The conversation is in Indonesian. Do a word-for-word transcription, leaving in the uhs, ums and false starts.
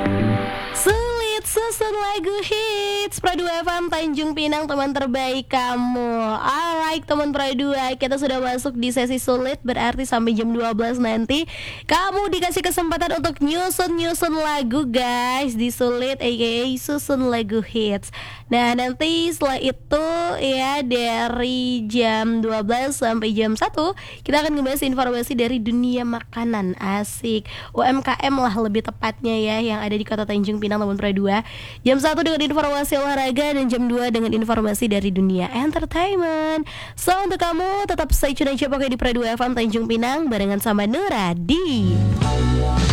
Sulit susun lagu hits Pro dua F M Tanjung Pinang, teman terbaik kamu. Alright teman Pro dua, kita sudah masuk di sesi sulit. Berarti sampai jam dua belas nanti kamu dikasih kesempatan untuk nyusun-nyusun lagu guys di sulit aka susun lagu hits. Nah nanti setelah itu ya, dari jam dua belas sampai jam satu kita akan ngebahas informasi dari dunia makanan. Asik, U M K M lah lebih tepatnya ya, yang ada di kota Tanjung Pinang teman Pro dua. Jam satu dengan informasi olahraga dan jam dua dengan informasi dari dunia entertainment. So untuk kamu tetap stay tune aja pokoknya di Pro dua F M Tanjung Pinang barengan sama Nura di